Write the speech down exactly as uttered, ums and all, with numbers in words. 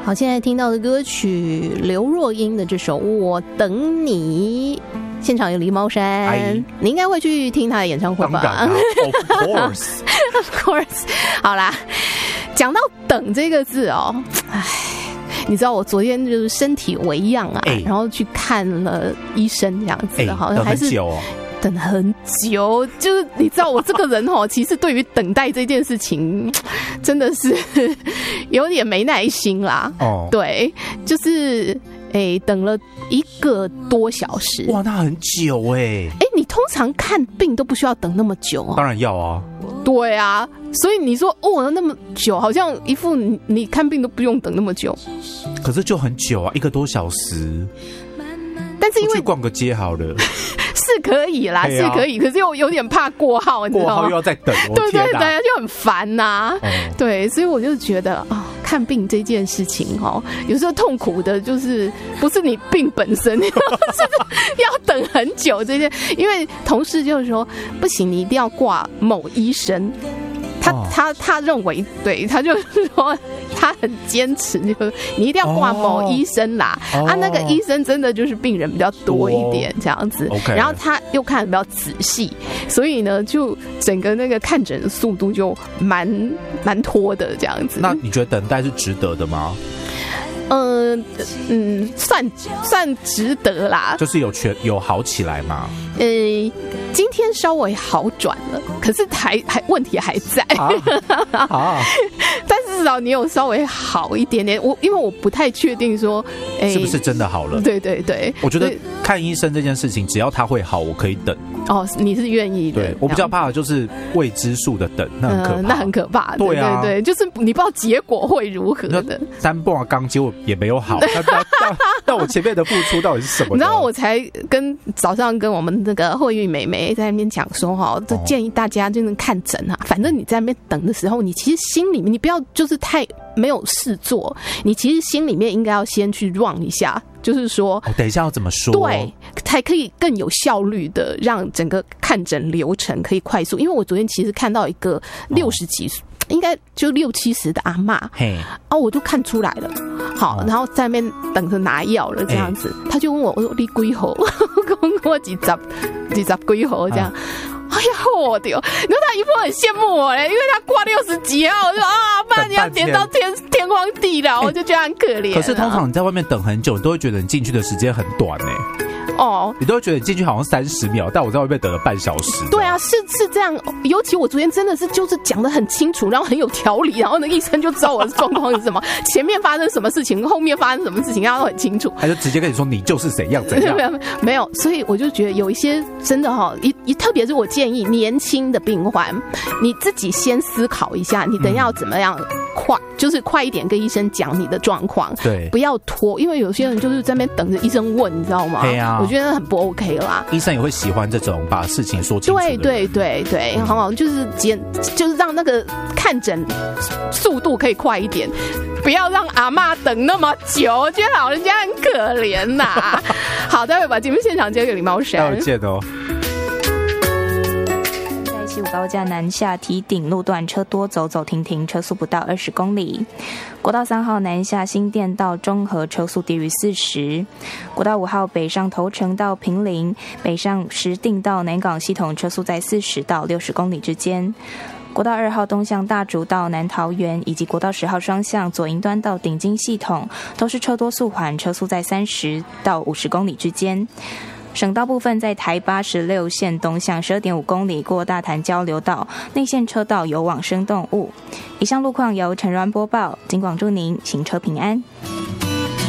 好，现在听到的歌曲刘若英的这首《我等你》，现场有狸猫山，你应该会去听他的演唱会吧？ 当然、啊、，Of course， of course。好啦，讲到“等”这个字哦，唉。你知道我昨天就是身体为恙啊、欸，然后去看了医生这样子，欸、好像还是等很久，就是你知道我这个人哦，其实对于等待这件事情真的是有点没耐心啦。哦，对，就是哎、欸，等了一个多小时， 哇，那很久哎、欸。 哎、欸，你通常看病都不需要等那么久啊？ 当然要啊。 对啊，所以你说哦，那么久，好像一副 你, 你看病都不用等那么久， 可是就很久啊，一个多小时。 但是因为去逛个街好了， 是可以啦，是可以，可是又有点怕过号，你知道吗？ 过号又要再等， 对对对，就很烦呐、啊嗯。对，所以我就觉得啊、哦，看病这件事情哦，有时候痛苦的就是不是你病本身，是要等很久这件。因为同事就是说，不行，你一定要挂某医生。他他他认为对，他就是说他很坚持，就是你一定要挂某医生啦、哦、啊，那个医生真的就是病人比较多一点这样子，哦 okay、然后他又看得比较仔细，所以呢，就整个那个看诊的速度就蛮蛮拖的这样子。 那你觉得等待是值得的吗？ 嗯嗯，算算值得啦， 就是有全有好起来吗？ 呃，今天稍微好转了，可是还还问题还在啊，啊但是至少你有稍微好一点点。我因为我不太确定说，哎、欸， 是不是真的好了？ 对对对， 我觉得看医生这件事情，只要他会好，我可以等。 哦，你是愿意的。 对，我比较怕的就是未知数的等，那很可怕，呃、 那很可怕。对啊，对对，就是你不知道结果会如何的。 三波刚结果也没有好，那那那我前面的付出到底是什么？ 你知道我才跟早上跟我们那个慧玉妹妹在那边讲说哈，就建议大家就是看诊啊，反正你在那边等的时候，你其实心里面你不要就是太没有事做，你其实心里面应该要先去 run 一下。就是说、 哦，等一下要怎么说？ 对，才可以更有效率的让整个看诊流程可以快速。因为我昨天其实看到一个六十几岁、哦，应该就六七十的阿嬷，嘿，哦，我就看出来了。好，哦、然后在那边等着拿药了，这样子，他就问我，我说你几号？跟我几十几十几号这样。啊哎呀，我丢！你说他一副很羡慕我嘞，因为他挂六十几号，我说啊，不然你要点到天天荒地老，我就觉得很可怜。 可是通常你在外面等很久，你都会觉得你进去的时间很短呢。哦，你都会觉得你进去好像三十秒，但我在外面等了半小时。 对啊，是是这样。尤其我昨天真的是就是讲得很清楚，然后很有条理，然后那医生就知道我的状况是什么，前面发生什么事情，后面发生什么事情，他都很清楚。 他就直接跟你说你就是怎样怎样。 没有没有，所以我就觉得有一些真的哈，一特别是我建议年轻的病患，你自己先思考一下，你等一下要怎么样快，嗯、就是快一点跟医生讲你的状况，对，不要拖，因为有些人就是在那边等着医生问，你知道吗？对啊。我觉得很不 OK 啦。 医生也会喜欢这种把事情说清楚的人。 对对对对，好、嗯，就是简，就是让那个看诊速度可以快一点，不要让阿嬷等那么久，我觉得老人家很可怜呐、啊。好，待会把节目现场交给李茂山。 待会见哦。 西武高架南下堤顶路段车多，走走停停，车速不到二十公里。国道三号南下新店到中和，车速低于四十。国道五号北上头城到坪林，北上石碇到南港系统，车速在四十到六十公里之间。国道二号东向大竹到南桃园，以及国道十号双向左营端到顶金系统，都是车多速缓，车速在三十到五十公里之间。省道部分在台八十六线东向 十二点五公里过大潭交流道，内线车道有往生动物。以上路况由陈软播报，警广祝您行车平安。